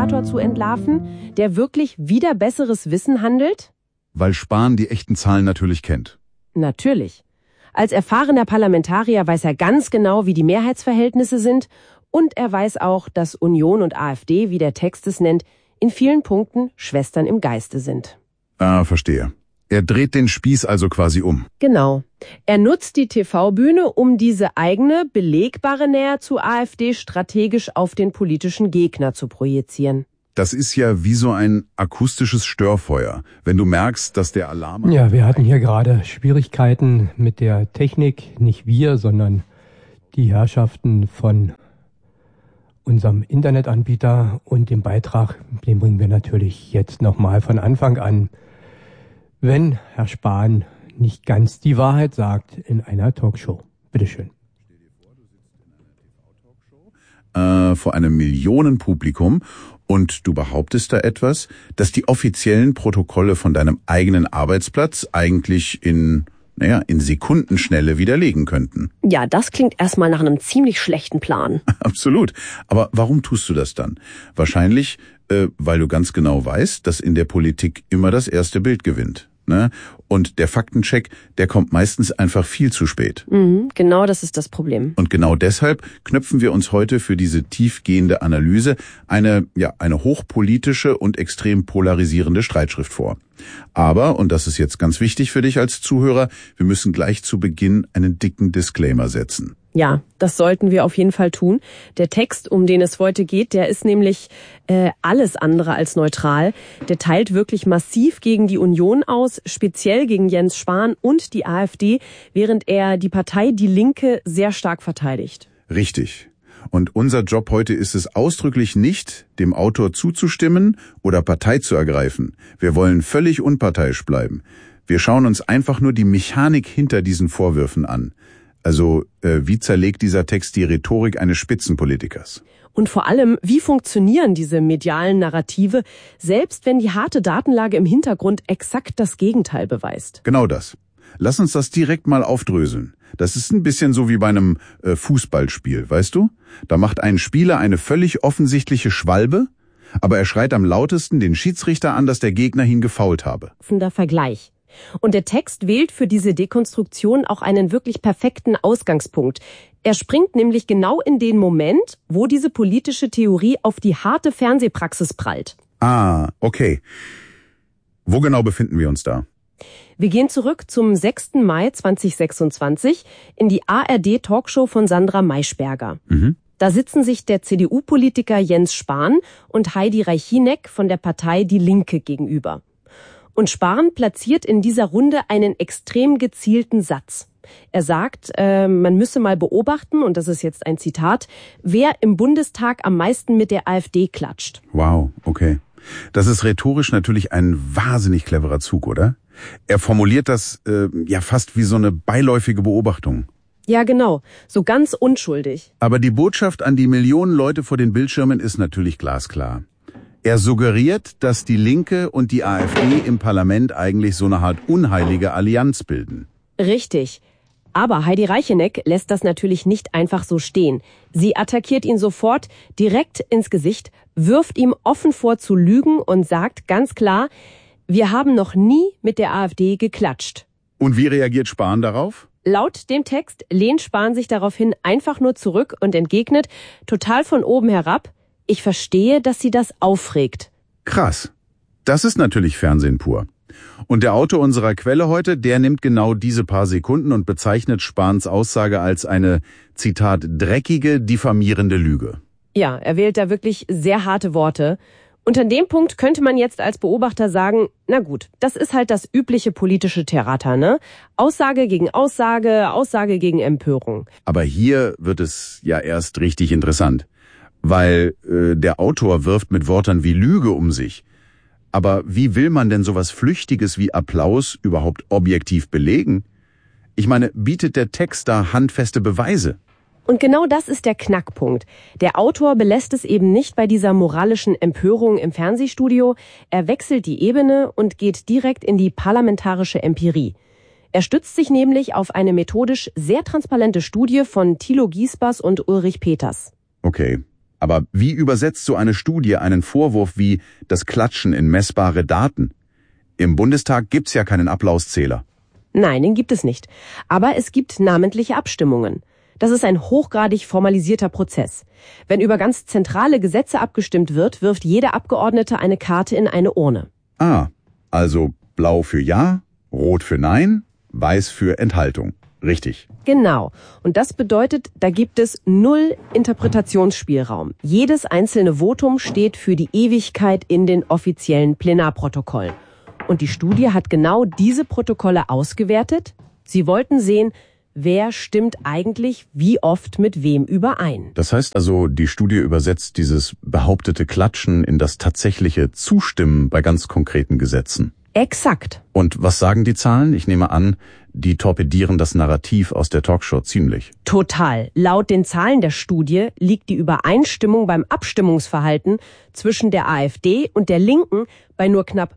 Falschmoderator zu entlarven, der wirklich wider besseres Wissen handelt? Weil Spahn die echten Zahlen natürlich kennt. Natürlich. Als erfahrener Parlamentarier weiß er ganz genau, wie die Mehrheitsverhältnisse sind, und er weiß auch, dass Union und AfD, wie der Text es nennt, in vielen Punkten Schwestern im Geiste sind. Ah, verstehe. Er dreht den Spieß also quasi um. Genau. Er nutzt die TV-Bühne, um diese eigene, belegbare Nähe zu AfD strategisch auf den politischen Gegner zu projizieren. Das ist ja wie so ein akustisches Störfeuer, wenn du merkst, dass der Alarm... Ja, wir hatten hier gerade Schwierigkeiten mit der Technik. Nicht wir, sondern die Herrschaften von unserem Internetanbieter. Und den Beitrag, den bringen wir natürlich jetzt nochmal von Anfang an. Wenn Herr Spahn nicht ganz die Wahrheit sagt in einer Talkshow. Bitteschön. Vor einem Millionenpublikum und du behauptest da etwas, das die offiziellen Protokolle von deinem eigenen Arbeitsplatz eigentlich in Sekundenschnelle widerlegen könnten. Ja, das klingt erstmal nach einem ziemlich schlechten Plan. Absolut. Aber warum tust du das dann? Wahrscheinlich, weil du ganz genau weißt, dass in der Politik immer das erste Bild gewinnt. Ne? Und der Faktencheck, der kommt meistens einfach viel zu spät. Genau, das ist das Problem. Und genau deshalb knöpfen wir uns heute für diese tiefgehende Analyse eine hochpolitische und extrem polarisierende Streitschrift vor. Aber, und das ist jetzt ganz wichtig für dich als Zuhörer, wir müssen gleich zu Beginn einen dicken Disclaimer setzen. Ja, das sollten wir auf jeden Fall tun. Der Text, um den es heute geht, der ist nämlich alles andere als neutral. Der teilt wirklich massiv gegen die Union aus, speziell gegen Jens Spahn und die AfD, während er die Partei Die Linke sehr stark verteidigt. Richtig. Und unser Job heute ist es ausdrücklich nicht, dem Autor zuzustimmen oder Partei zu ergreifen. Wir wollen völlig unparteiisch bleiben. Wir schauen uns einfach nur die Mechanik hinter diesen Vorwürfen an. Also, wie zerlegt dieser Text die Rhetorik eines Spitzenpolitikers? Und vor allem, wie funktionieren diese medialen Narrative, selbst wenn die harte Datenlage im Hintergrund exakt das Gegenteil beweist? Genau das. Lass uns das direkt mal aufdröseln. Das ist ein bisschen so wie bei einem Fußballspiel, weißt du? Da macht ein Spieler eine völlig offensichtliche Schwalbe, aber er schreit am lautesten den Schiedsrichter an, dass der Gegner ihn gefoult habe. Vergleich. Und der Text wählt für diese Dekonstruktion auch einen wirklich perfekten Ausgangspunkt. Er springt nämlich genau in den Moment, wo diese politische Theorie auf die harte Fernsehpraxis prallt. Ah, okay. Wo genau befinden wir uns da? Wir gehen zurück zum 6. Mai 2026 in die ARD-Talkshow von Sandra Maischberger. Da sitzen sich der CDU-Politiker Jens Spahn und Heidi Reichinek von der Partei Die Linke gegenüber. Und Spahn platziert in dieser Runde einen extrem gezielten Satz. Er sagt, man müsse mal beobachten, und das ist jetzt ein Zitat, wer im Bundestag am meisten mit der AfD klatscht. Wow, okay. Das ist rhetorisch natürlich ein wahnsinnig cleverer Zug, oder? Er formuliert das fast wie so eine beiläufige Beobachtung. Ja, genau. So ganz unschuldig. Aber die Botschaft an die Millionen Leute vor den Bildschirmen ist natürlich glasklar. Er suggeriert, dass die Linke und die AfD im Parlament eigentlich so eine Art unheilige Allianz bilden. Richtig. Aber Heidi Reichinek lässt das natürlich nicht einfach so stehen. Sie attackiert ihn sofort direkt ins Gesicht, wirft ihm offen vor zu lügen und sagt ganz klar, wir haben noch nie mit der AfD geklatscht. Und wie reagiert Spahn darauf? Laut dem Text lehnt Spahn sich daraufhin einfach nur zurück und entgegnet, total von oben herab, ich verstehe, dass Sie das aufregt. Krass. Das ist natürlich Fernsehen pur. Und der Autor unserer Quelle heute, der nimmt genau diese paar Sekunden und bezeichnet Spahns Aussage als eine, Zitat, dreckige, diffamierende Lüge. Ja, er wählt da wirklich sehr harte Worte. Und an dem Punkt könnte man jetzt als Beobachter sagen, na gut, das ist halt das übliche politische Theater, ne? Aussage gegen Aussage, Aussage gegen Empörung. Aber hier wird es ja erst richtig interessant. Weil der Autor wirft mit Wörtern wie Lüge um sich. Aber wie will man denn sowas Flüchtiges wie Applaus überhaupt objektiv belegen? Ich meine, bietet der Text da handfeste Beweise? Und genau das ist der Knackpunkt. Der Autor belässt es eben nicht bei dieser moralischen Empörung im Fernsehstudio. Er wechselt die Ebene und geht direkt in die parlamentarische Empirie. Er stützt sich nämlich auf eine methodisch sehr transparente Studie von Thilo Giesbers und Ulrich Peters. Okay. Aber wie übersetzt so eine Studie einen Vorwurf wie das Klatschen in messbare Daten? Im Bundestag gibt's ja keinen Applauszähler. Nein, den gibt es nicht. Aber es gibt namentliche Abstimmungen. Das ist ein hochgradig formalisierter Prozess. Wenn über ganz zentrale Gesetze abgestimmt wird, wirft jeder Abgeordnete eine Karte in eine Urne. Ah, also blau für Ja, rot für Nein, weiß für Enthaltung. Richtig. Genau. Und das bedeutet, da gibt es 0 Interpretationsspielraum. Jedes einzelne Votum steht für die Ewigkeit in den offiziellen Plenarprotokollen. Und die Studie hat genau diese Protokolle ausgewertet. Sie wollten sehen, wer stimmt eigentlich wie oft mit wem überein. Das heißt also, die Studie übersetzt dieses behauptete Klatschen in das tatsächliche Zustimmen bei ganz konkreten Gesetzen. Exakt. Und was sagen die Zahlen? Ich nehme an, die torpedieren das Narrativ aus der Talkshow ziemlich. Total. Laut den Zahlen der Studie liegt die Übereinstimmung beim Abstimmungsverhalten zwischen der AfD und der Linken bei nur knapp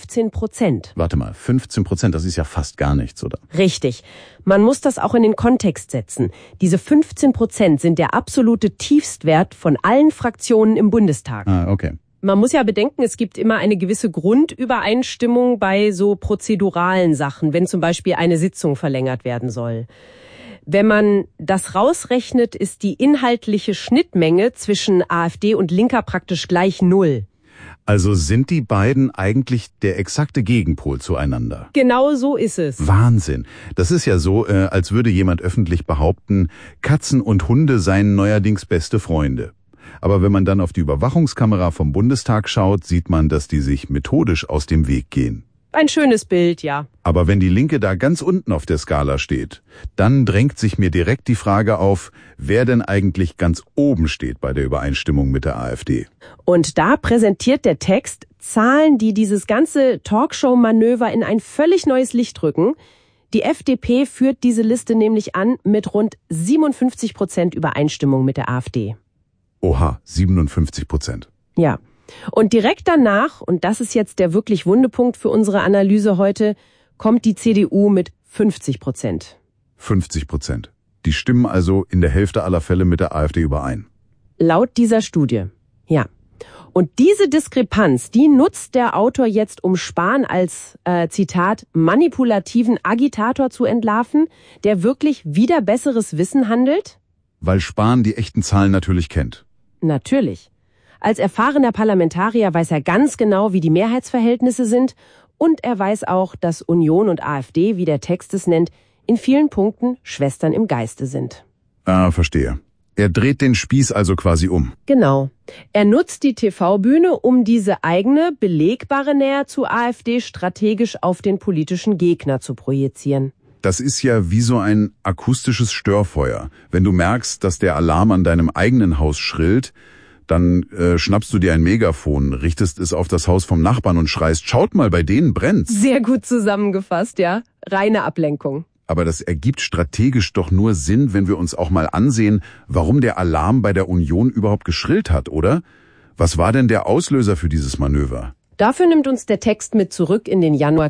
15%. Warte mal, 15%, das ist ja fast gar nichts, oder? Richtig. Man muss das auch in den Kontext setzen. Diese 15% sind der absolute Tiefstwert von allen Fraktionen im Bundestag. Ah, okay. Man muss ja bedenken, es gibt immer eine gewisse Grundübereinstimmung bei so prozeduralen Sachen, wenn zum Beispiel eine Sitzung verlängert werden soll. Wenn man das rausrechnet, ist die inhaltliche Schnittmenge zwischen AfD und Linker praktisch gleich 0. Also sind die beiden eigentlich der exakte Gegenpol zueinander? Genau so ist es. Wahnsinn. Das ist ja so, als würde jemand öffentlich behaupten, Katzen und Hunde seien neuerdings beste Freunde. Aber wenn man dann auf die Überwachungskamera vom Bundestag schaut, sieht man, dass die sich methodisch aus dem Weg gehen. Ein schönes Bild, ja. Aber wenn die Linke da ganz unten auf der Skala steht, dann drängt sich mir direkt die Frage auf, wer denn eigentlich ganz oben steht bei der Übereinstimmung mit der AfD. Und da präsentiert der Text Zahlen, die dieses ganze Talkshow-Manöver in ein völlig neues Licht rücken. Die FDP führt diese Liste nämlich an mit rund 57% Übereinstimmung mit der AfD. Oha, 57%. Ja. Und direkt danach, und das ist jetzt der wirklich Wundepunkt für unsere Analyse heute, kommt die CDU mit 50%. 50%. Die stimmen also in der Hälfte aller Fälle mit der AfD überein. Laut dieser Studie. Ja. Und diese Diskrepanz, die nutzt der Autor jetzt, um Spahn als, Zitat, manipulativen Agitator zu entlarven, der wirklich wider besseres Wissen handelt? Weil Spahn die echten Zahlen natürlich kennt. Natürlich. Als erfahrener Parlamentarier weiß er ganz genau, wie die Mehrheitsverhältnisse sind, und er weiß auch, dass Union und AfD, wie der Text es nennt, in vielen Punkten Schwestern im Geiste sind. Ah, verstehe. Er dreht den Spieß also quasi um. Genau. Er nutzt die TV-Bühne, um diese eigene, belegbare Nähe zu AfD strategisch auf den politischen Gegner zu projizieren. Das ist ja wie so ein akustisches Störfeuer. Wenn du merkst, dass der Alarm an deinem eigenen Haus schrillt, dann schnappst du dir ein Megafon, richtest es auf das Haus vom Nachbarn und schreist, schaut mal, bei denen brennt's. Sehr gut zusammengefasst, ja. Reine Ablenkung. Aber das ergibt strategisch doch nur Sinn, wenn wir uns auch mal ansehen, warum der Alarm bei der Union überhaupt geschrillt hat, oder? Was war denn der Auslöser für dieses Manöver? Dafür nimmt uns der Text mit zurück in den Januar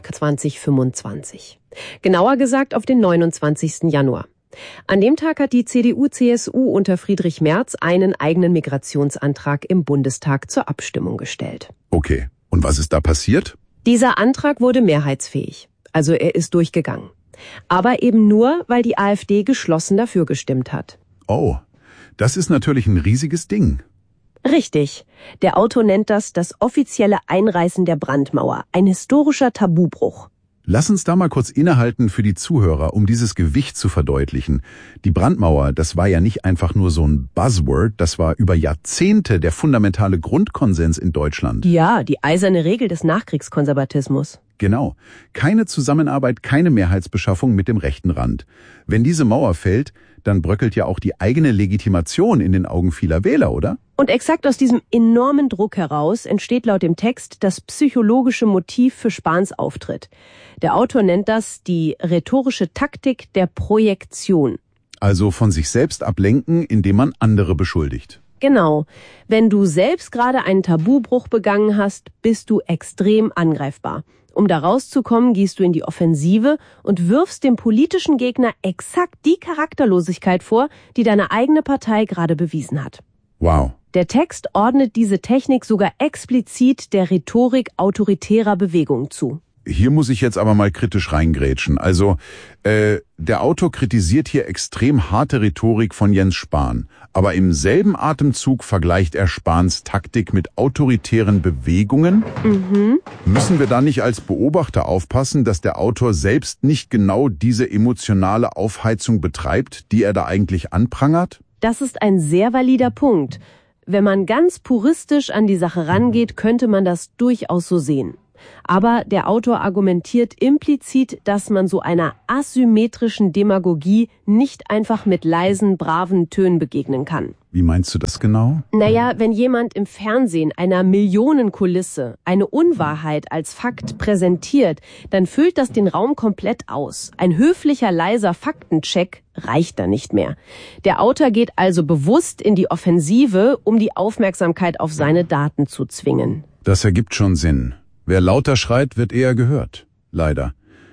2025. Genauer gesagt auf den 29. Januar. An dem Tag hat die CDU-CSU unter Friedrich Merz einen eigenen Migrationsantrag im Bundestag zur Abstimmung gestellt. Okay, und was ist da passiert? Dieser Antrag wurde mehrheitsfähig, also er ist durchgegangen. Aber eben nur, weil die AfD geschlossen dafür gestimmt hat. Oh, das ist natürlich ein riesiges Ding. Richtig. Der Autor nennt das offizielle Einreißen der Brandmauer, ein historischer Tabubruch. Lass uns da mal kurz innehalten für die Zuhörer, um dieses Gewicht zu verdeutlichen. Die Brandmauer, das war ja nicht einfach nur so ein Buzzword, das war über Jahrzehnte der fundamentale Grundkonsens in Deutschland. Ja, die eiserne Regel des Nachkriegskonservatismus. Genau. Keine Zusammenarbeit, keine Mehrheitsbeschaffung mit dem rechten Rand. Wenn diese Mauer fällt, dann bröckelt ja auch die eigene Legitimation in den Augen vieler Wähler, oder? Und exakt aus diesem enormen Druck heraus entsteht laut dem Text das psychologische Motiv für Spahns Auftritt. Der Autor nennt das die rhetorische Taktik der Projektion. Also von sich selbst ablenken, indem man andere beschuldigt. Genau. Wenn du selbst gerade einen Tabubruch begangen hast, bist du extrem angreifbar. Um da rauszukommen, gehst du in die Offensive und wirfst dem politischen Gegner exakt die Charakterlosigkeit vor, die deine eigene Partei gerade bewiesen hat. Wow. Der Text ordnet diese Technik sogar explizit der Rhetorik autoritärer Bewegung zu. Hier muss ich jetzt aber mal kritisch reingrätschen. Also, der Autor kritisiert hier extrem harte Rhetorik von Jens Spahn. Aber im selben Atemzug vergleicht er Spahns Taktik mit autoritären Bewegungen. Müssen wir da nicht als Beobachter aufpassen, dass der Autor selbst nicht genau diese emotionale Aufheizung betreibt, die er da eigentlich anprangert? Das ist ein sehr valider Punkt. Wenn man ganz puristisch an die Sache rangeht, könnte man das durchaus so sehen. Aber der Autor argumentiert implizit, dass man so einer asymmetrischen Demagogie nicht einfach mit leisen, braven Tönen begegnen kann. Wie meinst du das genau? Naja, wenn jemand im Fernsehen einer Millionenkulisse eine Unwahrheit als Fakt präsentiert, dann füllt das den Raum komplett aus. Ein höflicher, leiser Faktencheck reicht da nicht mehr. Der Autor geht also bewusst in die Offensive, um die Aufmerksamkeit auf seine Daten zu zwingen. Das ergibt schon Sinn. Wer lauter schreit, wird eher gehört. Leider.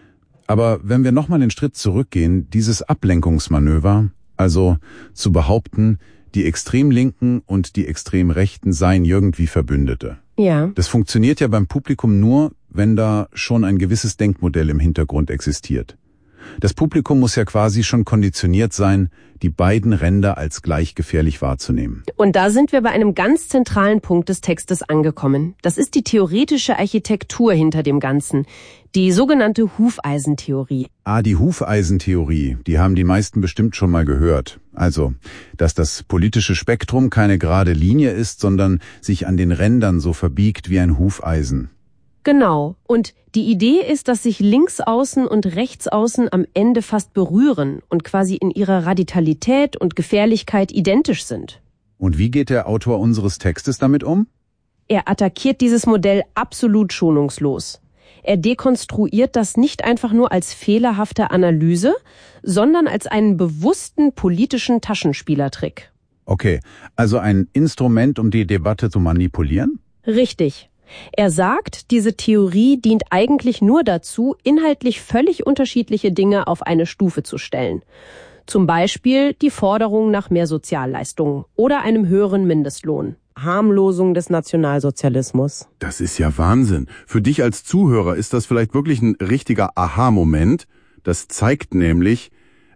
Aber wenn wir nochmal den Schritt zurückgehen, dieses Ablenkungsmanöver, also zu behaupten, die Extremlinken und die Extremrechten seien irgendwie Verbündete. Ja. Das funktioniert ja beim Publikum nur, wenn da schon ein gewisses Denkmodell im Hintergrund existiert. Das Publikum muss ja quasi schon konditioniert sein, die beiden Ränder als gleich gefährlich wahrzunehmen. Und da sind wir bei einem ganz zentralen Punkt des Textes angekommen. Das ist die theoretische Architektur hinter dem Ganzen. Die sogenannte Hufeisentheorie. Die Hufeisentheorie, die haben die meisten bestimmt schon mal gehört. Also, dass das politische Spektrum keine gerade Linie ist, sondern sich an den Rändern so verbiegt wie ein Hufeisen. Genau. Und die Idee ist, dass sich Linksaußen und Rechtsaußen am Ende fast berühren und quasi in ihrer Radikalität und Gefährlichkeit identisch sind. Und wie geht der Autor unseres Textes damit um? Er attackiert dieses Modell absolut schonungslos. Er dekonstruiert das nicht einfach nur als fehlerhafte Analyse, sondern als einen bewussten politischen Taschenspielertrick. Okay, also ein Instrument, um die Debatte zu manipulieren? Richtig. Er sagt, diese Theorie dient eigentlich nur dazu, inhaltlich völlig unterschiedliche Dinge auf eine Stufe zu stellen. Zum Beispiel die Forderung nach mehr Sozialleistungen oder einem höheren Mindestlohn. Harmlosung des Nationalsozialismus. Das ist ja Wahnsinn. Für dich als Zuhörer ist das vielleicht wirklich ein richtiger Aha-Moment. Das zeigt nämlich,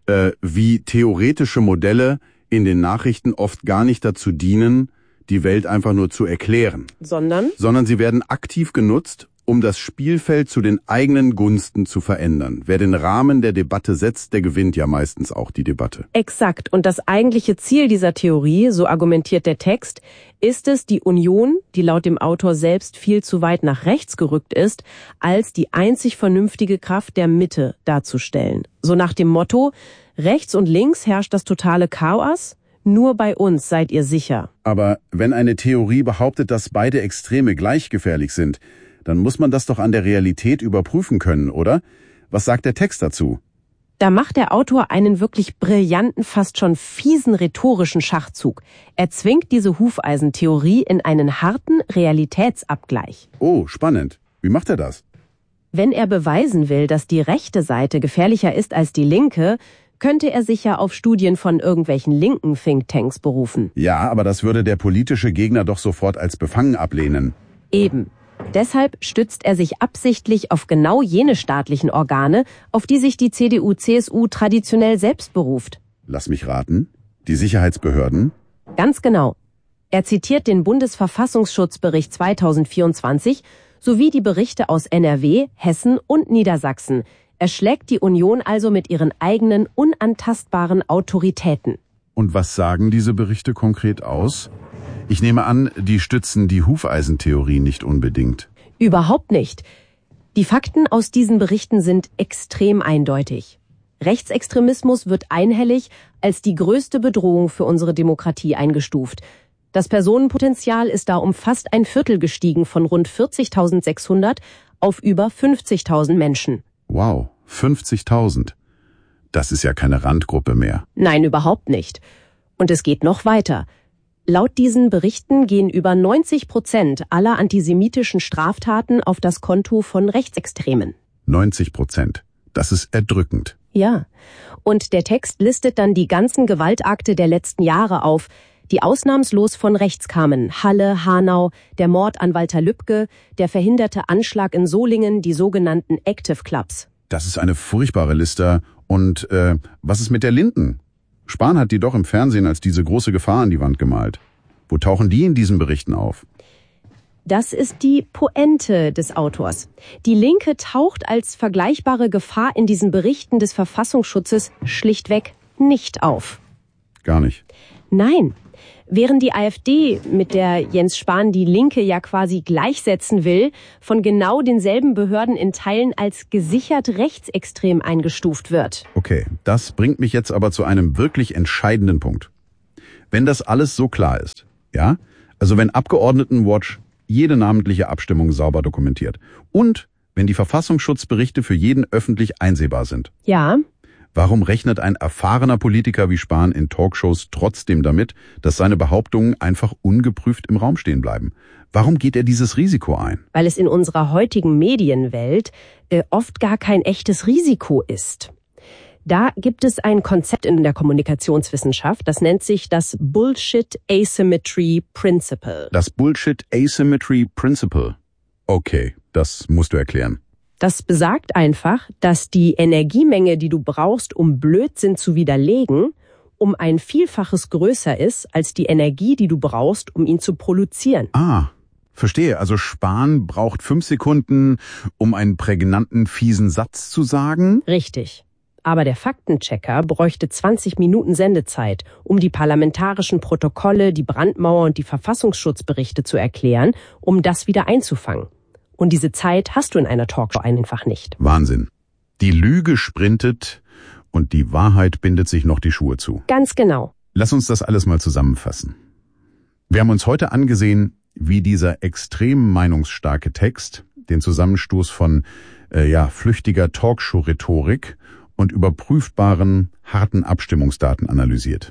wie theoretische Modelle in den Nachrichten oft gar nicht dazu dienen, die Welt einfach nur zu erklären. Sondern sie werden aktiv genutzt, um das Spielfeld zu den eigenen Gunsten zu verändern. Wer den Rahmen der Debatte setzt, der gewinnt ja meistens auch die Debatte. Exakt. Und das eigentliche Ziel dieser Theorie, so argumentiert der Text, ist es, die Union, die laut dem Autor selbst viel zu weit nach rechts gerückt ist, als die einzig vernünftige Kraft der Mitte darzustellen. So nach dem Motto, rechts und links herrscht das totale Chaos, nur bei uns seid ihr sicher. Aber wenn eine Theorie behauptet, dass beide Extreme gleich gefährlich sind, dann muss man das doch an der Realität überprüfen können, oder? Was sagt der Text dazu? Da macht der Autor einen wirklich brillanten, fast schon fiesen rhetorischen Schachzug. Er zwingt diese Hufeisentheorie in einen harten Realitätsabgleich. Oh, spannend. Wie macht er das? Wenn er beweisen will, dass die rechte Seite gefährlicher ist als die linke, könnte er sich ja auf Studien von irgendwelchen linken Thinktanks berufen. Ja, aber das würde der politische Gegner doch sofort als befangen ablehnen. Eben. Deshalb stützt er sich absichtlich auf genau jene staatlichen Organe, auf die sich die CDU/CSU traditionell selbst beruft. Lass mich raten. Die Sicherheitsbehörden? Ganz genau. Er zitiert den Bundesverfassungsschutzbericht 2024 sowie die Berichte aus NRW, Hessen und Niedersachsen. Er schlägt die Union also mit ihren eigenen unantastbaren Autoritäten. Und was sagen diese Berichte konkret aus? Ich nehme an, die stützen die Hufeisentheorie nicht unbedingt. Überhaupt nicht. Die Fakten aus diesen Berichten sind extrem eindeutig. Rechtsextremismus wird einhellig als die größte Bedrohung für unsere Demokratie eingestuft. Das Personenpotenzial ist da um fast ein Viertel gestiegen von rund 40.600 auf über 50.000 Menschen. Wow, 50.000. Das ist ja keine Randgruppe mehr. Nein, überhaupt nicht. Und es geht noch weiter. Laut diesen Berichten gehen über 90% aller antisemitischen Straftaten auf das Konto von Rechtsextremen. 90%. Das ist erdrückend. Ja. Und der Text listet dann die ganzen Gewaltakte der letzten Jahre auf. die ausnahmslos von rechts kamen. Halle, Hanau, der Mord an Walter Lübcke, der verhinderte Anschlag in Solingen, die sogenannten Active Clubs. Das ist eine furchtbare Liste. Und was ist mit der Linken? Spahn hat die doch im Fernsehen als diese große Gefahr an die Wand gemalt. Wo tauchen die in diesen Berichten auf? Das ist die Pointe des Autors. Die Linke taucht als vergleichbare Gefahr in diesen Berichten des Verfassungsschutzes schlichtweg nicht auf. Gar nicht. Nein. Während die AfD, mit der Jens Spahn die Linke ja quasi gleichsetzen will, von genau denselben Behörden in Teilen als gesichert rechtsextrem eingestuft wird. Okay, das bringt mich jetzt aber zu einem wirklich entscheidenden Punkt. Wenn das alles so klar ist, ja, also wenn Abgeordnetenwatch jede namentliche Abstimmung sauber dokumentiert und wenn die Verfassungsschutzberichte für jeden öffentlich einsehbar sind. Ja. Warum rechnet ein erfahrener Politiker wie Spahn in Talkshows trotzdem damit, dass seine Behauptungen einfach ungeprüft im Raum stehen bleiben? Warum geht er dieses Risiko ein? Weil es in unserer heutigen Medienwelt oft gar kein echtes Risiko ist. Da gibt es ein Konzept in der Kommunikationswissenschaft, das nennt sich das Bullshit Asymmetry Principle. Das Bullshit Asymmetry Principle. Okay, das musst du erklären. Das besagt einfach, dass die Energiemenge, die du brauchst, um Blödsinn zu widerlegen, um ein Vielfaches größer ist als die Energie, die du brauchst, um ihn zu produzieren. Ah, verstehe. Also Spahn braucht 5 Sekunden, um einen prägnanten, fiesen Satz zu sagen? Richtig. Aber der Faktenchecker bräuchte 20 Minuten Sendezeit, um die parlamentarischen Protokolle, die Brandmauer und die Verfassungsschutzberichte zu erklären, um das wieder einzufangen. Und diese Zeit hast du in einer Talkshow einfach nicht. Wahnsinn. Die Lüge sprintet und die Wahrheit bindet sich noch die Schuhe zu. Ganz genau. Lass uns das alles mal zusammenfassen. Wir haben uns heute angesehen, wie dieser extrem meinungsstarke Text den Zusammenstoß von flüchtiger Talkshow-Rhetorik und überprüfbaren, harten Abstimmungsdaten analysiert.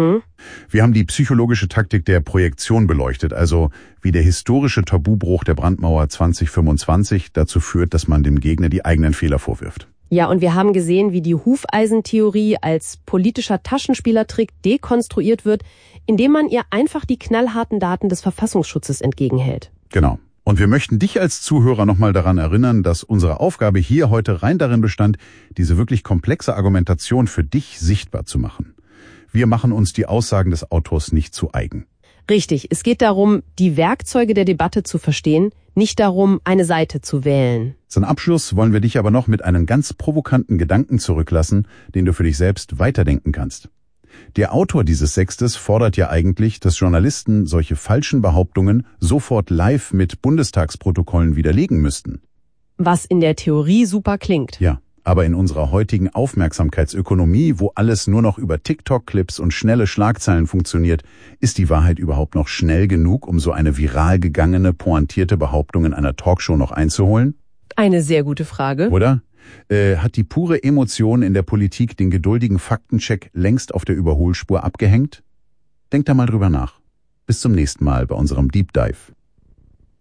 Wir haben die psychologische Taktik der Projektion beleuchtet, also wie der historische Tabubruch der Brandmauer 2025 dazu führt, dass man dem Gegner die eigenen Fehler vorwirft. Ja, und wir haben gesehen, wie die Hufeisentheorie als politischer Taschenspielertrick dekonstruiert wird, indem man ihr einfach die knallharten Daten des Verfassungsschutzes entgegenhält. Genau. Und wir möchten dich als Zuhörer nochmal daran erinnern, dass unsere Aufgabe hier heute rein darin bestand, diese wirklich komplexe Argumentation für dich sichtbar zu machen. Wir machen uns die Aussagen des Autors nicht zu eigen. Richtig, es geht darum, die Werkzeuge der Debatte zu verstehen, nicht darum, eine Seite zu wählen. Zum Abschluss wollen wir dich aber noch mit einem ganz provokanten Gedanken zurücklassen, den du für dich selbst weiterdenken kannst. Der Autor dieses Textes fordert ja eigentlich, dass Journalisten solche falschen Behauptungen sofort live mit Bundestagsprotokollen widerlegen müssten. Was in der Theorie super klingt. Ja. Aber in unserer heutigen Aufmerksamkeitsökonomie, wo alles nur noch über TikTok-Clips und schnelle Schlagzeilen funktioniert, ist die Wahrheit überhaupt noch schnell genug, um so eine viral gegangene, pointierte Behauptung in einer Talkshow noch einzuholen? Eine sehr gute Frage. Oder? Hat die pure Emotion in der Politik den geduldigen Faktencheck längst auf der Überholspur abgehängt? Denk da mal drüber nach. Bis zum nächsten Mal bei unserem Deep Dive.